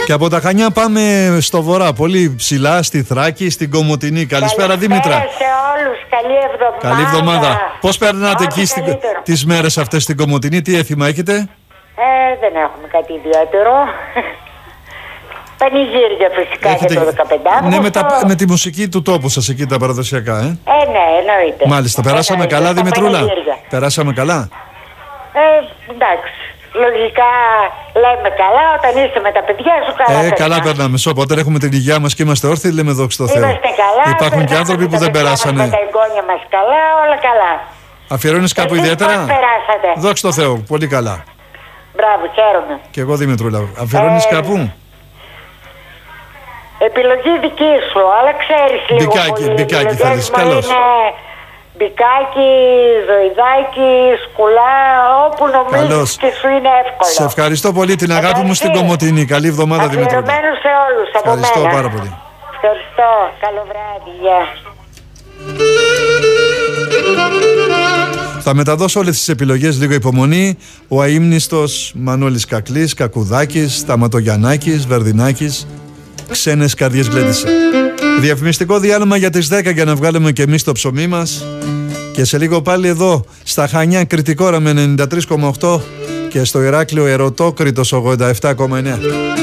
Και από τα Χανιά πάμε στο βορρά, πολύ ψηλά, στη Θράκη, στην Κομοτηνή. Καλησπέρα Δήμητρα. Καλησπέρα σε όλους, καλή εβδομάδα. Καλή εβδομάδα. Πώς περνάτε εκεί τις μέρες αυτές στην Κομοτηνή, τι έθιμα έχετε? Δεν έχουμε κάτι ιδιαίτερο. Πανηγύρια φυσικά έχετε... για το 15 Ναι, με τη μουσική του τόπου σας εκεί τα παραδοσιακά, ναι, εννοείται. Μάλιστα, περάσαμε καλά Δημητρούλα? Περάσαμε καλά. Εντάξει. Λογικά λέμε καλά, όταν είστε με τα παιδιά σου καλά. Καλά περνάμε. Όταν έχουμε την υγειά μας και είμαστε όρθιοι, λέμε δόξα τω Θεώ. Είμαστε καλά. Υπάρχουν και άνθρωποι που δεν περάσανε. Με τα εγγόνια μας καλά, όλα καλά. Αφιερώνεις κάπου ιδιαίτερα? Πώς περάσατε? Δόξα τω Θεώ, πολύ καλά. Μπράβο, χαίρομαι. Και εγώ Δημητρούλα. Αφιερώνεις κάπου? Επιλογή δική σου, αλλά ξέρεις λίγο. Μπικάκι θέλεις, καλώς. Μπικάκι, ζωηδάκι, σκουλά, όπου νομίζεις και σου είναι εύκολο. Σε ευχαριστώ πολύ, την αγάπη μου στην Κομοτηνή. Καλή εβδομάδα Δημητρούλα. Αφιερωμένους σε όλους από μένα. Ευχαριστώ πάρα πολύ. Ευχαριστώ, καλό βράδυ, γεια. Θα μεταδώσω όλες τις επιλογές, λίγο υπομονή. Ο αείμνηστος Μανώλης Κακλής, Κακουδάκης, Σταματογιαννάκης, Βερδινάκης. Ξένες καρδιές γλέντισε. Διαφημιστικό διάλειμμα για τις 10 για να βγάλουμε και εμείς το ψωμί μας. Και σε λίγο πάλι εδώ στα Χανιά Κρητικόρα με 93,8 και στο Ηράκλειο Ερωτόκριτος 87,9.